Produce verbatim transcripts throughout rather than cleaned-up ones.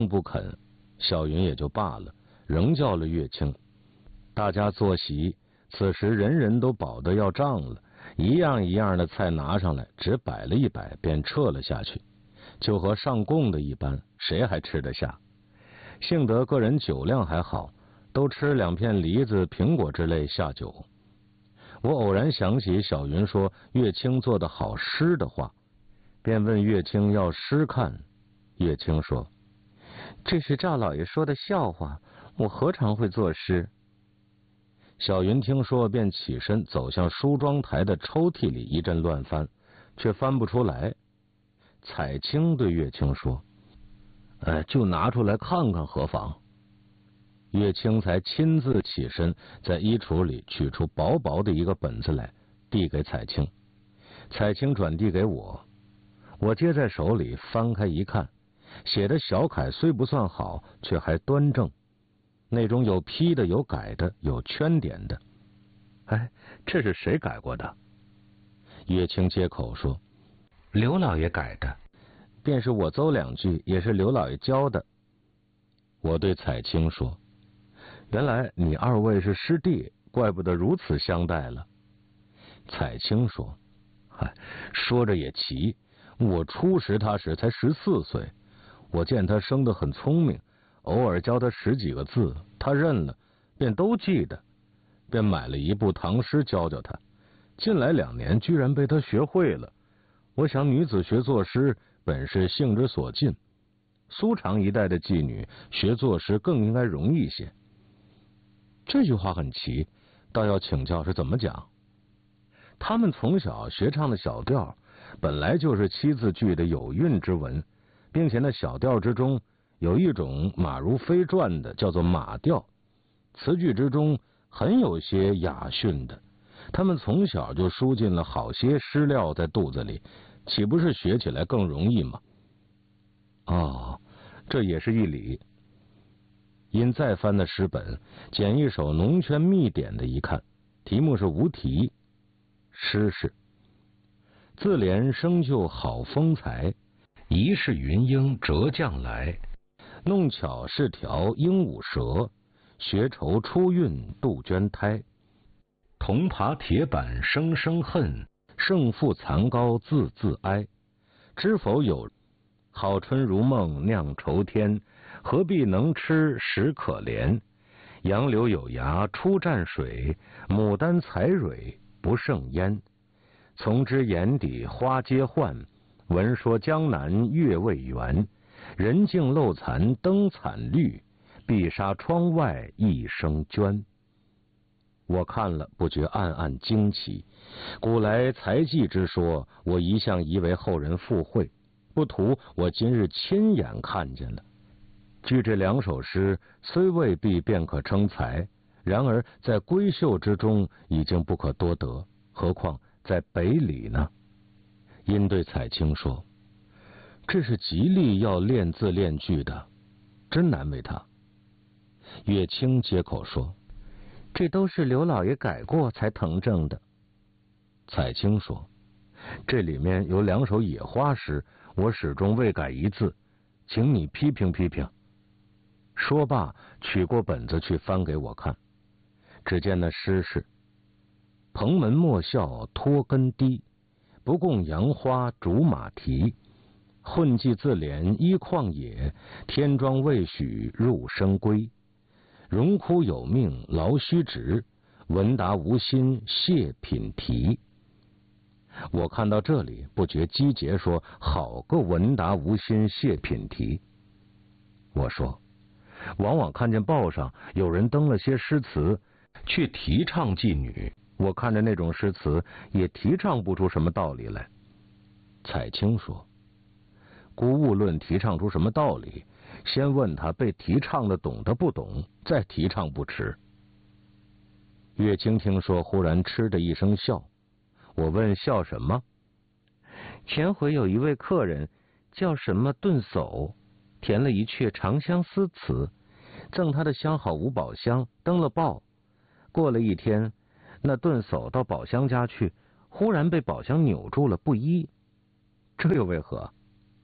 不肯，小云也就罢了，仍叫了月清。大家坐席，此时人人都饱得要胀了，一样一样的菜拿上来，只摆了一摆便撤了下去，就和上供的一般，谁还吃得下？幸得个人酒量还好，都吃两片梨子、苹果之类下酒。我偶然想起小云说月清做的好诗的话，便问月清要诗看。月清说：“这是赵老爷说的笑话，我何尝会作诗？”小云听说，便起身走向梳妆台的抽屉里一阵乱翻，却翻不出来。彩青对月清说：“哎，就拿出来看看何妨？”月清才亲自起身，在衣橱里取出薄薄的一个本子来，递给彩青。彩青转递给我，我接在手里翻开一看，写的小楷虽不算好，却还端正。那种有批的，有改的，有圈点的。哎，这是谁改过的？月清接口说：“刘老爷改的，便是我诌两句，也是刘老爷教的。”我对彩青说：“原来你二位是师弟，怪不得如此相待了。”彩青说：“嗨，说着也奇，我初识他时才十四岁，我见他生得很聪明，偶尔教他十几个字，他认了，便都记得，便买了一部唐诗教教他。近来两年，居然被他学会了。我想女子学作诗，本是性之所近，苏常一代的妓女学作诗更应该容易些。”这句话很奇，倒要请教是怎么讲。他们从小学唱的小调，本来就是七字句的有韵之文，并且那小调之中有一种马如飞转的，叫做马调，词句之中很有些雅驯的。他们从小就输进了好些诗料在肚子里，岂不是学起来更容易吗？哦，这也是一理。因再翻的诗本，捡一首农圈密典的，一看，题目是无题。诗是：自怜生就好风采，疑是云英折将来。弄巧是条鹦鹉舌，学愁出韵杜鹃胎。铜耙铁板声声恨，胜负残高字字哀。知否有好春如梦酿愁天，何必能吃实可怜。杨柳有芽出蘸水，牡丹采蕊不胜烟。从知眼底花皆换，闻说江南月未圆。人静漏残灯惨绿，碧纱窗外一声鹃。我看了不觉暗暗惊奇，古来才妓之说，我一向以为后人附会，不图我今日亲眼看见了。据这两首诗，虽未必便可称才，然而在闺秀之中已经不可多得，何况在北里呢？因对彩青说：“这是极力要练字练句的，真难为他。”月清接口说：“这都是刘老爷改过才誊正的。”彩青说：“这里面有两首野花诗，我始终未改一字，请你批评批评。”说罢，取过本子去翻给我看。只见那诗是：“蓬门莫笑脱根低，不共杨花竹马蹄。混迹自怜依旷野，天庄未许入深闺。荣枯有命劳须直，闻达无心谢品题。”我看到这里，不觉击节说：“好个闻达无心谢品题！”我说：“往往看见报上有人登了些诗词，去提倡妓女，我看着那种诗词也提倡不出什么道理来。”彩青说：“姑勿论提倡出什么道理，先问他被提倡的懂得不懂，再提倡不迟。”月清听说，忽然嗤的一声笑。我问笑什么？前回有一位客人叫什么顿叟，填了一阙长相思词，赠他的相好五宝箱，登了报。过了一天，那顿叟到宝箱家去，忽然被宝箱扭住了，不依。这又为何？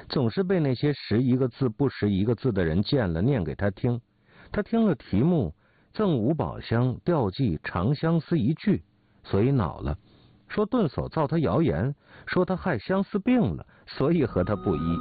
总是被那些识一个字不识一个字的人见了念给他听。他听了题目赠五宝箱，吊记长相思一句，所以恼了，说顿叟造他谣言，说他害相思病了，所以和他不依。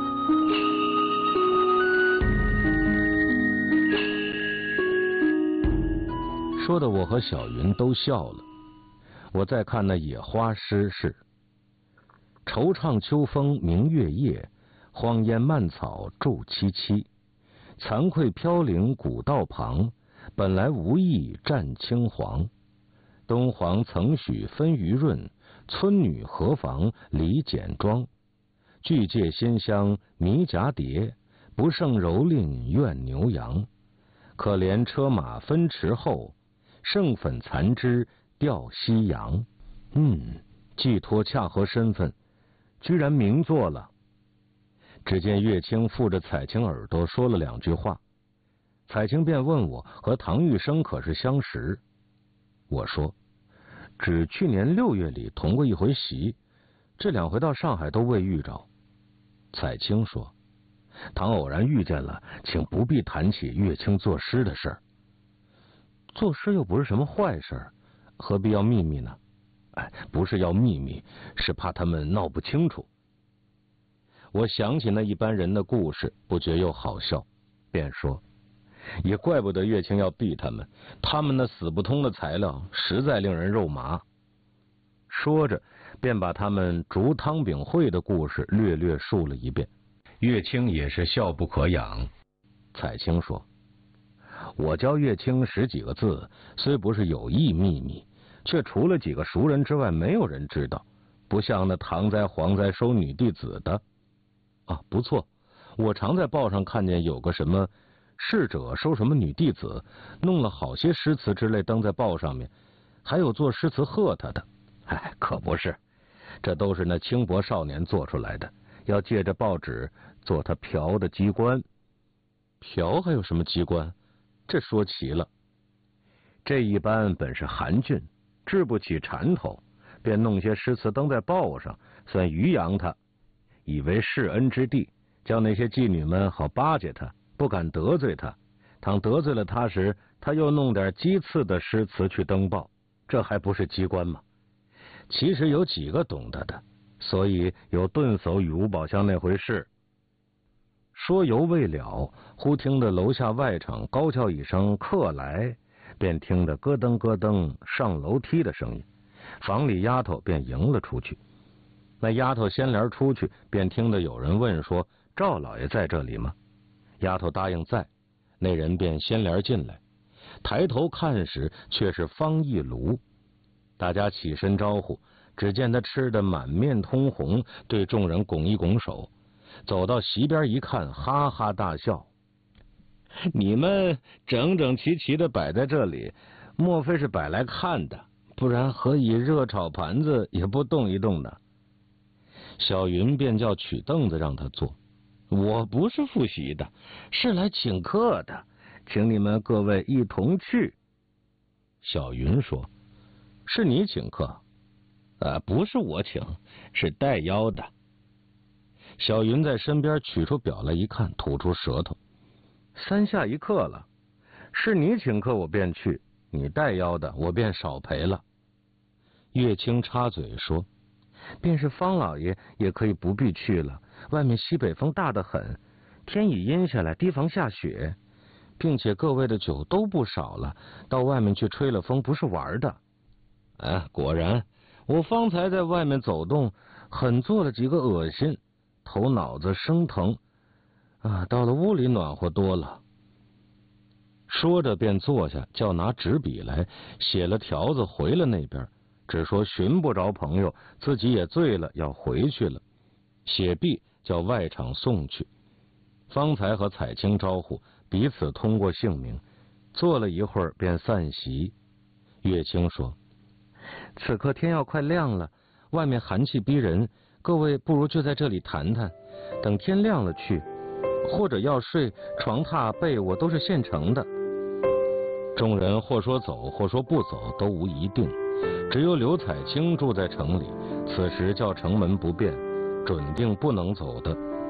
说的我和小云都笑了。我再看那野花诗是：惆怅秋风明月夜，荒烟蔓草筑萋萋。惭愧飘零古道旁，本来无意占青黄。东皇曾许分余润，村女何妨理简装。俱借馨香迷蛱蝶，不胜蹂躏怨牛羊。可怜车马分驰后，剩粉残枝吊夕阳。嗯，寄托恰合身份，居然名作了。只见月清附着彩青耳朵说了两句话，彩青便问我和唐玉生可是相识。我说只去年六月里同过一回席，这两回到上海都未遇着。彩青说，唐偶然遇见了，请不必谈起月清作诗的事儿。作诗又不是什么坏事，何必要秘密呢？哎，不是要秘密，是怕他们闹不清楚。我想起那一般人的故事，不觉又好笑，便说，也怪不得月清要避他们，他们那死不通的材料实在令人肉麻。说着便把他们逐汤饼会的故事略略述了一遍。月清也是笑不可养。彩青说，我教月清十几个字，虽不是有意秘密，却除了几个熟人之外没有人知道，不像那唐哉黄哉收女弟子的。啊，不错，我常在报上看见有个什么逝者收什么女弟子，弄了好些诗词之类登在报上面，还有做诗词贺他的。哎，可不是，这都是那轻薄少年做出来的，要借着报纸做他嫖的机关。嫖还有什么机关？这说齐了。这一般本是寒俊，治不起缠头，便弄些诗词登在报上，算渔扬他，以为世恩之地，叫那些妓女们好巴结他，不敢得罪他。倘得罪了他时，他又弄点讥刺的诗词去登报，这还不是机关吗？其实有几个懂得的，所以有顿叟与五宝箱那回事。说犹未了，忽听得楼下外场高叫一声客来，便听得咯噔咯噔上楼梯的声音，房里丫头便迎了出去。那丫头先帘出去，便听得有人问说，赵老爷在这里吗？丫头答应在，那人便先帘进来，抬头看时却是方一炉。大家起身招呼，只见他吃得满面通红，对众人拱一拱手，走到席边一看，哈哈大笑。你们整整齐齐的摆在这里，莫非是摆来看的？不然何以热炒盘子也不动一动呢？小云便叫取凳子让他坐。我不是复习的，是来请客的，请你们各位一同去。小云说，是你请客？呃，不是我请，是带邀的。小云在身边取出表来一看，吐出舌头，三下一刻了。是你请客我便去，你带邀的我便少赔了。月清插嘴说，便是方老爷也可以不必去了，外面西北风大得很，天已阴下来，提防下雪，并且各位的酒都不少了，到外面去吹了风不是玩的。啊，果然，我方才在外面走动，很做了几个恶心，头脑子生疼啊，到了屋里暖和多了。说着便坐下，叫拿纸笔来，写了条子回了那边，只说寻不着朋友，自己也醉了，要回去了。写毕叫外场送去。方才和彩青招呼，彼此通过姓名，坐了一会儿便散席。月清说，此刻天要快亮了，外面寒气逼人，各位不如就在这里谈谈，等天亮了去，或者要睡，床榻被窝都是现成的。众人或说走，或说不走，都无一定。只有刘彩青住在城里，此时叫城门不便，准定不能走的。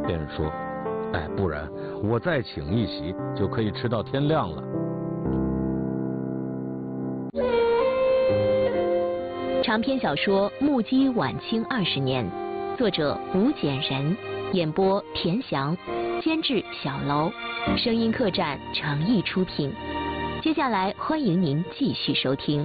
便说：“哎，不然我再请一席，就可以吃到天亮了。” 长篇小说《目击晚清二十年》，作者吴简人，演播田翔，监制小楼，声音客栈诚意出品。接下来欢迎您继续收听。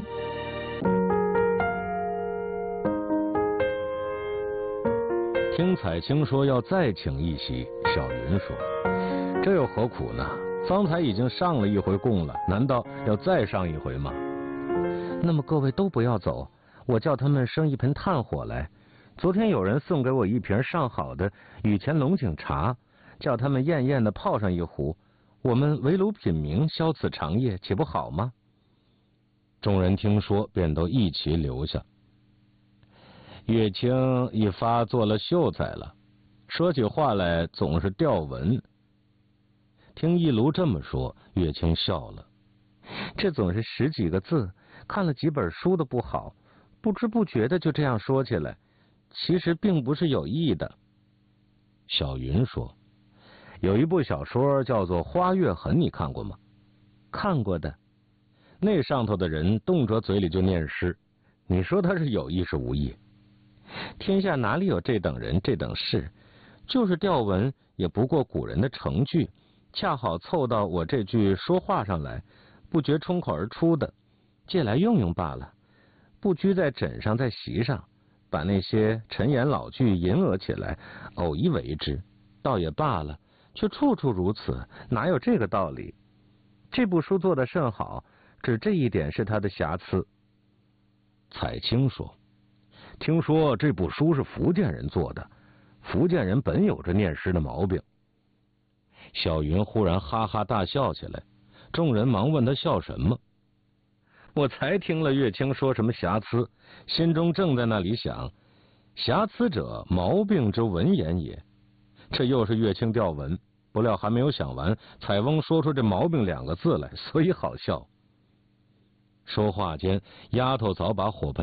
听彩青说要再请一席，小云说：“这又何苦呢？方才已经上了一回供了，难道要再上一回吗？那么各位都不要走，我叫他们生一盆炭火来。昨天有人送给我一瓶上好的雨前龙井茶，叫他们艳艳的泡上一壶，我们围炉品茗，消此长夜，岂不好吗？”众人听说，便都一齐留下。月清已发作了秀才了，说起话来总是吊文。听一卢这么说，月清笑了，这总是十几个字，看了几本书的不好，不知不觉的就这样说起来，其实并不是有意的。小云说：“有一部小说叫做《花月痕》，你看过吗？”“看过的。”“那上头的人动辄嘴里就念诗，你说他是有意是无意？天下哪里有这等人这等事？就是吊文，也不过古人的成句，恰好凑到我这句说话上来，不觉冲口而出的，借来用用罢了。不拘在枕上，在席上，把那些陈言老句吟额起来，偶一为之，倒也罢了，却处处如此，哪有这个道理？这部书做得甚好，只这一点是他的瑕疵。”彩青说：“听说这部书是福建人做的，福建人本有着念诗的毛病。”小云忽然哈哈大笑起来，众人忙问他笑什么。我才听了月清说什么瑕疵，心中正在那里想，瑕疵者毛病之文言也。这又是月清调文，不料还没有想完，彩翁说出这毛病两个字来，所以好笑。说话间，丫头早把火盆